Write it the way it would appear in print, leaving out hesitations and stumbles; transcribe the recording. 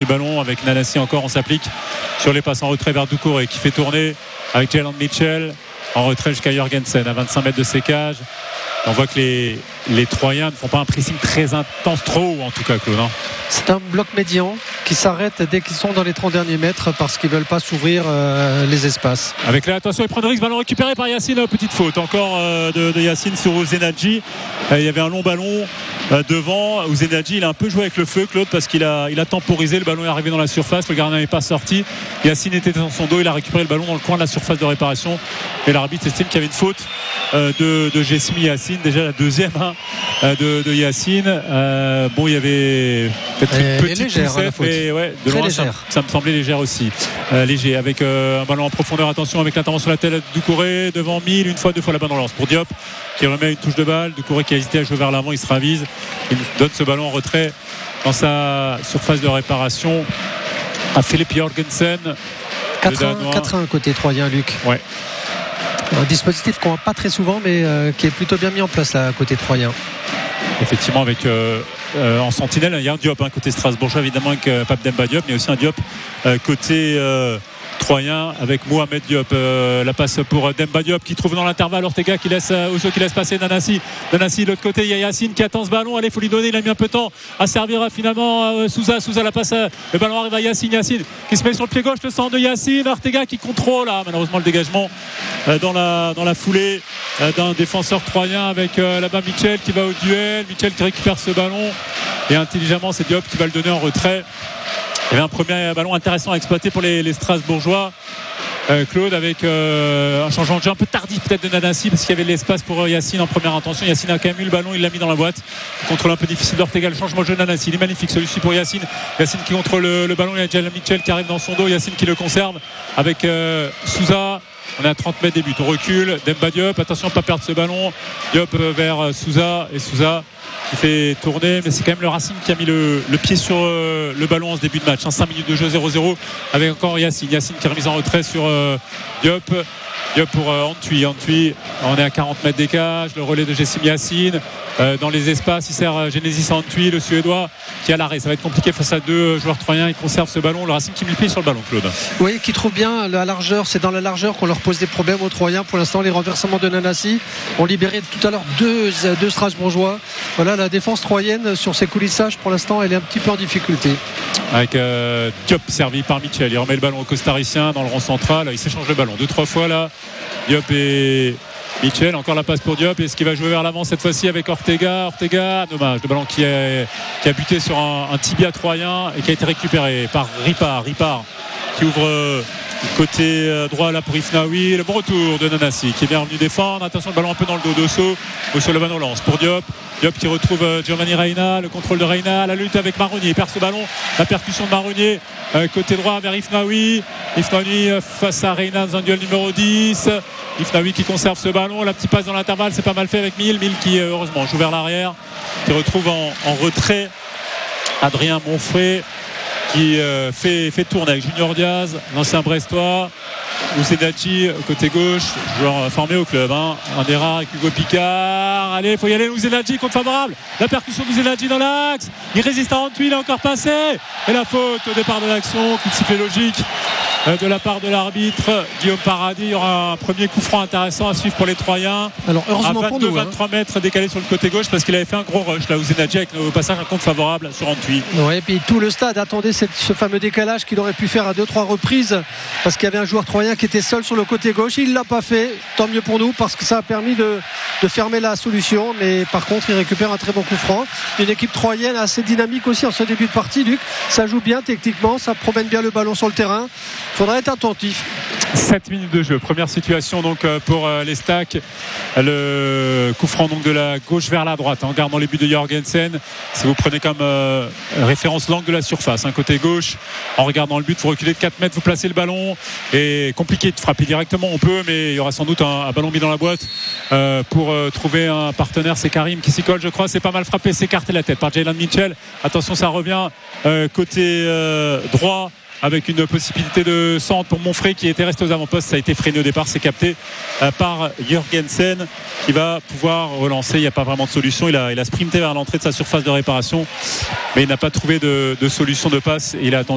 ballon avec Nanasi encore. On s'applique sur les passes en retrait vers Doucouré qui fait tourner avec Jalen Mitchell en retrait jusqu'à Jorgensen à 25 mètres de ses cages. On voit que les Troyens ne font pas un pressing très intense, trop haut en tout cas, Claude. C'est un bloc médian qui s'arrête dès qu'ils sont dans les 30 derniers mètres parce qu'ils ne veulent pas s'ouvrir les espaces. Avec l'attention, il prend le risque, ballon récupéré par Yacine, petite faute encore de Yacine sur Ouzenadji. Il y avait un long ballon devant. Ouzenadji, il a un peu joué avec le feu, Claude, parce qu'il a temporisé, le ballon est arrivé dans la surface, le gardien n'est pas sorti. Yacine était dans son dos, il a récupéré le ballon dans le coin de la surface de réparation et l'arbitre estime qu'il y avait une faute de Jesmi Yacine, déjà la deuxième de Yacine. Il y avait peut-être une petite légère, poussette, mais ouais, de loin ça me semblait légère aussi. Léger avec un ballon en profondeur, attention avec l'intervention latérale de Doucouré devant Mille, une fois, deux fois la bonne relance pour Diop qui remet une touche de balle. Doucouré qui a hésité à jouer vers l'avant, il se ravise, il donne ce ballon en retrait dans sa surface de réparation à Philippe Jorgensen. 4-1 côté troyen, Luc. Ouais. Un dispositif qu'on voit pas très souvent mais qui est plutôt bien mis en place là côté troyen. Effectivement, avec en sentinelle il y a un Diop côté strasbourgeois évidemment avec Pape Demba Diop, mais aussi un Diop côté troyen avec Mohamed Diop. La passe pour Demba Diop qui trouve dans l'intervalle Ortega qui laisse Osso qui laisse passer Nanasi de l'autre côté. Il y a Yacine qui attend ce ballon, allez, faut lui donner, il a mis un peu de temps à servir finalement Souza la passe, le ballon arrive à Yacine qui se met sur le pied gauche, le centre de Yacine, Ortega qui contrôle malheureusement le dégagement dans la foulée d'un défenseur troyen avec là-bas Mitchell qui va au duel, Mitchell qui récupère ce ballon et intelligemment c'est Diop qui va le donner en retrait. Il y avait un premier ballon intéressant à exploiter pour les Strasbourgeois, Claude, avec un changement de jeu un peu tardif peut-être de Nanasi parce qu'il y avait de l'espace pour Yacine en première intention. Yacine a quand même eu le ballon, il l'a mis dans la boîte, contrôle un peu difficile d'Ortega. Le changement de jeu de Nanasi, il est magnifique celui-ci pour Yacine qui contrôle le ballon. Il y a Jalen Mitchell qui arrive dans son dos, Yacine qui le conserve avec Souza. On est à 30 mètres des buts, on recule. Demba Diop, attention à ne pas perdre ce ballon. Diop vers Souza et Souza qui fait tourner, mais c'est quand même le Racing qui a mis le pied sur le ballon en ce début de match. 5 minutes de jeu, 0-0 avec encore Yacine qui est remis en retrait sur Diop pour Antwi. On est à 40 mètres des cages, le relais de Jessim Yacine dans les espaces, il sert Genesis Antwi, le Suédois qui est à l'arrêt. Ça va être compliqué face à deux joueurs troyens. Il conserve ce ballon, le Racing qui met le pied sur le ballon, Claude. Oui, qui trouve bien la largeur, c'est dans la largeur qu'on leur pose des problèmes aux Troyens. Pour l'instant, les renversements de Nanasi ont libéré tout à l'heure deux Strasbourgeois. Voilà, la défense troyenne sur ses coulissages pour l'instant elle est un petit peu en difficulté avec Diop servi par Mitchell, il remet le ballon au costaricien dans le rond central, il s'échange le ballon 2-3 fois là, Diop et Mitchell, encore la passe pour Diop, est-ce qu'il va jouer vers l'avant cette fois-ci avec Ortega, dommage, le ballon qui a buté sur un tibia troyen et qui a été récupéré par Ripard qui ouvre côté droit là pour Ifnaoui, le bon retour de Nanasi qui est bien revenu défendre, attention le ballon un peu dans le dos d'Osso, le ballon lance pour Diop qui retrouve Giovanni Reina, le contrôle de Reina, la lutte avec Marronnier, il perd ce ballon, la percussion de Marronnier côté droit vers Ifnaoui face à Reina dans un duel numéro 10, Ifnaoui qui conserve ce ballon, la petite passe dans l'intervalle, c'est pas mal fait avec Mille qui heureusement joue vers l'arrière, qui retrouve en retrait Adrien Monfray qui fait tourner avec Junior Diaz, l'ancien Brestois, Ouzenadji côté gauche, joueur formé au club, Andera avec Hugo Picard, allez, il faut y aller, Ouzenadji contre favorable, la percussion d'Ouzenadji dans l'axe, il résiste à Antwi, il a encore passé, et la faute au départ de l'action, coup de sifflet logique de la part de l'arbitre Guillaume Paradis. Il y aura un premier coup franc intéressant à suivre pour les Troyens. Alors heureusement à 22, pour nous, 23 mètres décalé sur le côté gauche parce qu'il avait fait un gros rush là Ouzenadji avec au passage un compte favorable sur Antwi. Ouais, et puis tout le stade attendait ce fameux décalage qu'il aurait pu faire à 2-3 reprises parce qu'il y avait un joueur troyen qui était seul sur le côté gauche, il ne l'a pas fait, tant mieux pour nous parce que ça a permis de fermer la solution, mais par contre il récupère un très bon coup franc. Une équipe troyenne assez dynamique aussi en ce début de partie, Luc, ça joue bien techniquement, ça promène bien le ballon sur le terrain, il faudra être attentif. 7 minutes de jeu, première situation donc pour les Stacks, le coup franc donc de la gauche vers la droite en gardant les buts de Jorgensen. Si vous prenez comme référence l'angle de la surface, côté gauche, en regardant le but, vous reculez de 4 mètres, vous placez le ballon, et compliqué de frapper directement, on peut, mais il y aura sans doute un ballon mis dans la boîte pour trouver un partenaire. C'est Karim qui s'y colle, je crois, c'est pas mal frappé, c'est écarté la tête par Jalen Mitchell, attention ça revient côté droit avec une possibilité de centre pour Monfray qui était resté aux avant-postes. Ça a été freiné au départ, c'est capté par Jorgensen qui va pouvoir relancer. Il n'y a pas vraiment de solution, il a sprinté vers l'entrée de sa surface de réparation mais il n'a pas trouvé de solution de passe et il a attendu